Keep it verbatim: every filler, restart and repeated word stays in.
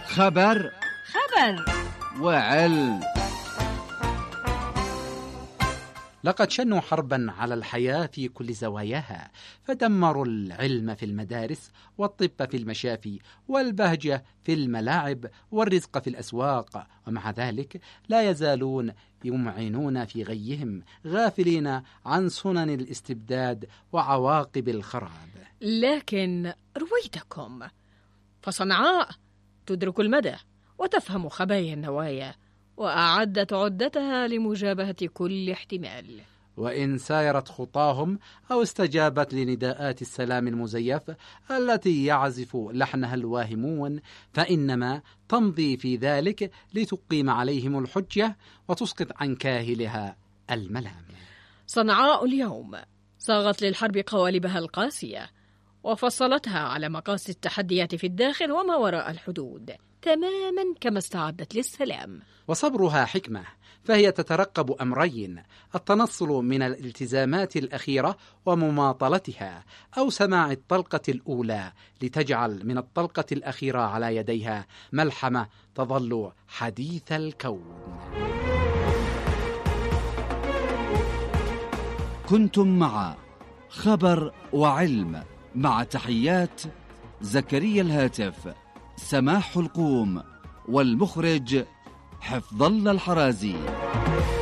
خبر خبر وعلم. لقد شنوا حربا على الحياة في كل زواياها، فدمروا العلم في المدارس، والطب في المشافي، والبهجة في الملاعب، والرزق في الأسواق، ومع ذلك لا يزالون يمعنون في غيهم، غافلين عن سنن الاستبداد وعواقب الخراب. لكن رويدكم، فصنعاء تدرك المدى وتفهم خبايا النوايا، وأعدت عدتها لمجابهة كل احتمال. وإن سايرت خطاهم أو استجابت لنداءات السلام المزيف التي يعزف لحنها الواهمون، فإنما تمضي في ذلك لتقيم عليهم الحجة وتسقط عن كاهلها الملام. صنعاء اليوم صاغت للحرب قوالبها القاسية، وفصلتها على مقاس التحديات في الداخل وما وراء الحدود، تماما كما استعدت للسلام. وصبرها حكمة، فهي تترقب أمرين: التنصل من الالتزامات الأخيرة ومماطلتها، أو سماع الطلقة الأولى لتجعل من الطلقة الأخيرة على يديها ملحمة تظل حديث الكون. كنتم مع خبر وعلم، مع تحيات زكريا الهاتف، سماح القوم، والمخرج حفظ الله الحرازي.